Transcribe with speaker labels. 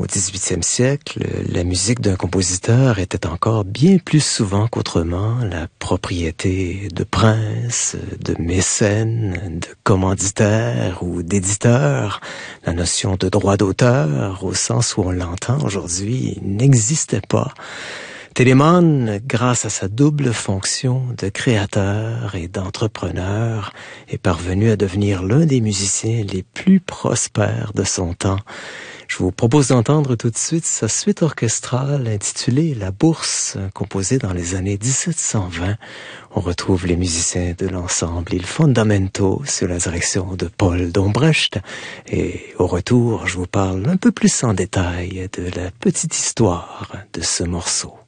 Speaker 1: Au XVIIIe siècle, la musique d'un compositeur était encore bien plus souvent qu'autrement la propriété de princes, de mécènes, de commanditaires ou d'éditeurs. La notion de droit d'auteur, au sens où on l'entend aujourd'hui, n'existait pas. Telemann, grâce à sa double fonction de créateur et d'entrepreneur, est parvenu à devenir l'un des musiciens les plus prospères de son temps. Je vous propose d'entendre tout de suite sa suite orchestrale intitulée La Bourse, composée dans les années 1720. On retrouve les musiciens de l'ensemble Il Fondamento sous la direction de Paul Dombrecht. Et au retour, je vous parle un peu plus en détail de la petite histoire de ce morceau.